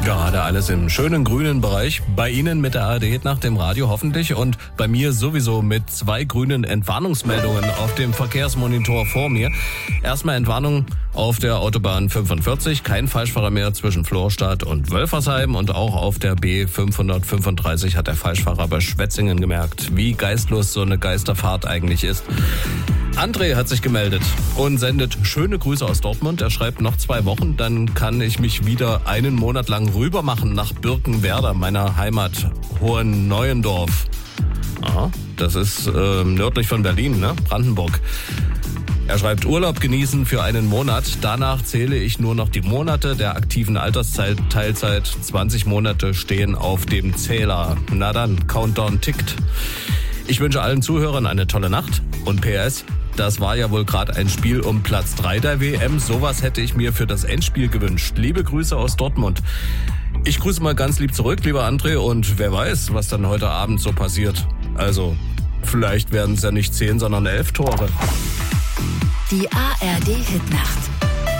Gerade alles im schönen grünen Bereich. Bei Ihnen mit der ARD nach dem Radio hoffentlich und bei mir sowieso mit 2 grünen Entwarnungsmeldungen auf dem Verkehrsmonitor vor mir. Erstmal Entwarnung auf der Autobahn 45, kein Falschfahrer mehr zwischen Florstadt und Wölfersheim und auch auf der B535 hat der Falschfahrer bei Schwetzingen gemerkt, wie geistlos so eine Geisterfahrt eigentlich ist. André hat sich gemeldet und sendet schöne Grüße aus Dortmund. Er schreibt noch 2 Wochen, dann kann ich mich wieder einen Monat lang rüber machen nach Birkenwerder, meiner Heimat Hohenneuendorf. Aha, das ist nördlich von Berlin, ne? Brandenburg. Er schreibt Urlaub genießen für einen Monat. Danach zähle ich nur noch die Monate der aktiven Alterszeit, Teilzeit. 20 Monate stehen auf dem Zähler. Na dann, Countdown tickt. Ich wünsche allen Zuhörern eine tolle Nacht und PS, das war ja wohl gerade ein Spiel um Platz 3 der WM. Sowas hätte ich mir für das Endspiel gewünscht. Liebe Grüße aus Dortmund. Ich grüße mal ganz lieb zurück, lieber André, und wer weiß, was dann heute Abend so passiert. Also, vielleicht werden es ja nicht 10, sondern 11 Tore. Die ARD Hitnacht.